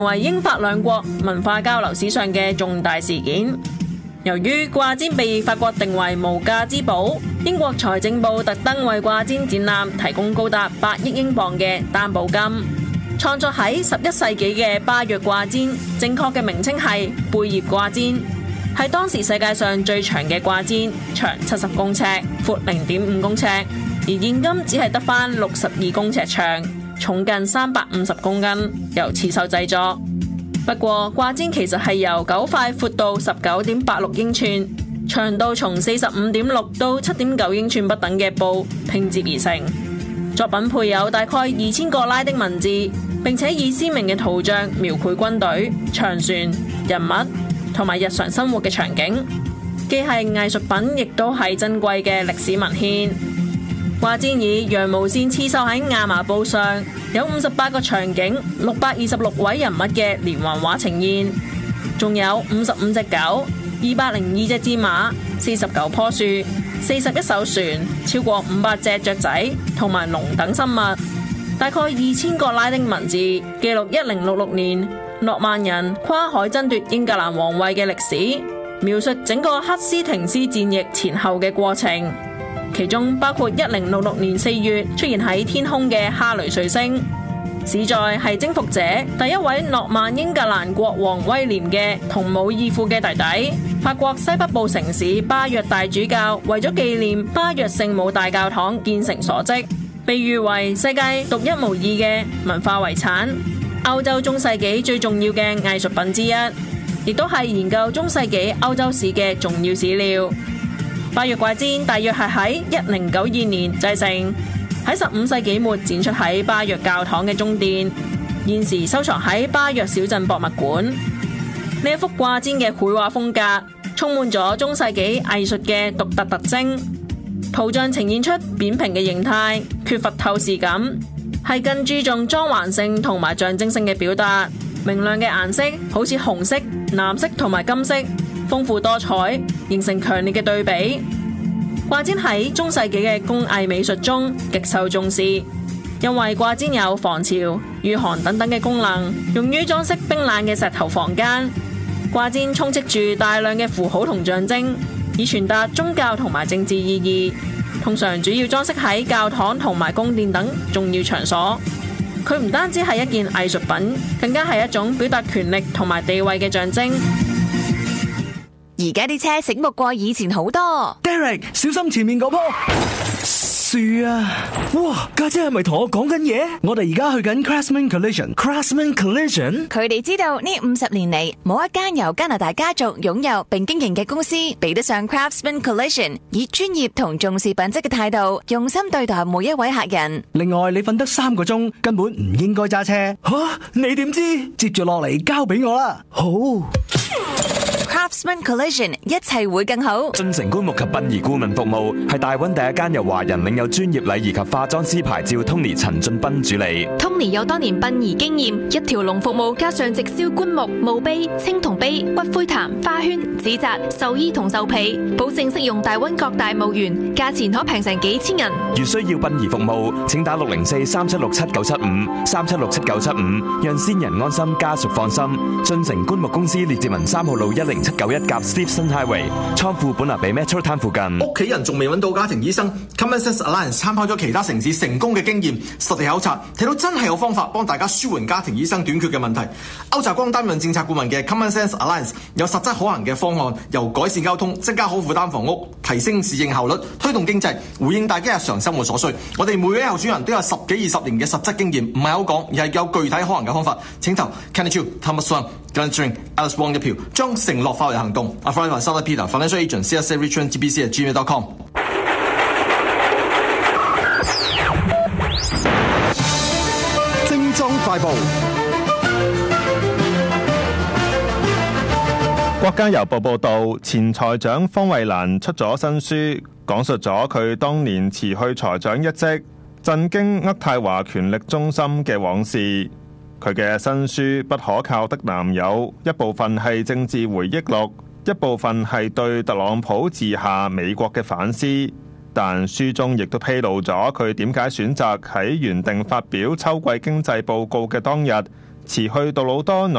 為英法兩國文化交流史上嘅重大事件。由於掛氈被法國定為無價之寶，英國財政部特登為掛氈展覽提供高達8億英鎊嘅擔保金。創作喺11世紀嘅巴約掛氈，正確嘅名稱係貝葉掛氈，係當時世界上最長嘅掛氈，長70公尺，闊0.5公尺，而現今只係得返62公尺長，重近350公斤，由刺繡製作。不過掛氈其實係由9塊闊度19.86英寸、長度從45.6到7.9英寸不等嘅布拼接而成。作品配有大概2000個拉丁文字，並且以鮮明嘅圖像描繪軍隊、長船、人物同埋日常生活嘅場景，既係藝術品，亦都係珍貴嘅歷史文獻。掛氈以羊毛線刺繡喺亞麻布上，有58個場景、626位人物嘅連環畫呈現，仲有55隻狗、202隻戰馬、49棵樹、41艘船、超過500隻雀仔同埋龍等生物，大概2000個拉丁文字，記錄1066年諾曼人跨海爭奪英格蘭皇位嘅歷史，描述整個黑斯廷斯戰役前後嘅過程。其中包括1066年4月出現喺天空嘅哈雷彗星，史在係征服者第一位諾曼英格蘭國王威廉嘅同母異父嘅弟弟，法國西北部城市巴約大主教為咗紀念巴約聖母大教堂建成所織，被譽為世界獨一無二嘅文化遺產，歐洲中世紀最重要嘅藝術品之一，亦都係研究中世紀歐洲史嘅重要史料。巴約掛氈大約係喺1092年製成，喺15世紀末展出喺巴約教堂嘅中殿，現時收藏喺巴約小鎮博物館。呢一幅掛氈嘅繪畫風格充滿咗中世紀藝術嘅獨特特徵，圖像呈現出扁平嘅形態，缺乏透視感，係更注重裝潢性同埋象徵性嘅表達。明亮嘅顏色好似紅色、藍色同埋金色，豐富多彩，形成強烈嘅對比。掛氈喺中世紀嘅工藝美術中極受重視，因為掛氈有防潮、御寒等等嘅功能，用於裝飾冰冷嘅石頭房間。掛氈充斥住大量嘅符號同象徵，以傳達宗教同埋政治意義，通常主要裝飾喺教堂同埋宮殿等重要場所。佢唔單止係一件藝術品，更加係一種表達權力同埋地位嘅象徵。 而家啲車醒目過以前好多。 Derek， 小心前面嗰棵樹啊！哇，家姐係咪同我講緊嘢？我哋而家去緊 Craftsman Collision。 佢哋知道呢50年嚟，冇一間由加拿大家族擁有並經營嘅公司比得上 Craftsman Collision， 以專業同重視品質嘅態度，用心對待每一位客人。 另外，你瞓得3個鐘，根本唔應該揸車。吓，你點知？接住落嚟交俾我啦。好。 Craftsman Collision， 一切會更好。 進城棺木及殯儀顧問服務係大溫第一間由華人領有專業禮儀及化妝師牌照 Tony 陳俊斌主理。 Tony 有多年殯儀經驗，一條龍服務加上直銷棺木、墓碑、青銅碑、骨灰壇、花圈、紙紮、壽衣同壽被，保證適用大溫各大墓園，價錢可平成幾千銀。 如需要殯儀服務，請打604-3767-975，3767-975，讓先人安心，家屬放心。進城棺木公司列治文3號路10791夾 Stephen Highway， 倉庫本拿比 Metro Town 附近。 屋企人仲未揾到家庭醫生 ，Common Sense Alliance 參考咗其他城市成功嘅經驗，實地考察睇到真係有方法幫大家舒緩家庭醫生短缺嘅問題。歐澤光擔任政策顧問嘅 Common Sense Alliance 有實質可行嘅方案，由改善交通、增加可負擔房屋、提升市政效率、推動經濟，回應大家日常生活所需。我哋每位候選人都有10幾20年嘅實質經驗，唔係口講，而係有具體可行嘅方法。請投 Kenny Chiu、Thomas Swan、Glenn String、Alice Wong 一票，將承諾化為行動。阿 Frank Sala Peter Financial Agent CSA Richmond GBC@gmail.com。 精裝快報。 國家郵報報道，前財長方慧蘭出咗新書，講述咗佢當年辭去財長一職，震驚渥太華權力中心嘅往事。佢嘅新書《不可靠的男友》，一部分係政治回憶錄，一部分係對特朗普治下美國嘅反思。但書中亦都披露咗佢點解選擇喺原定發表秋季經濟報告嘅當日， 辭去杜魯多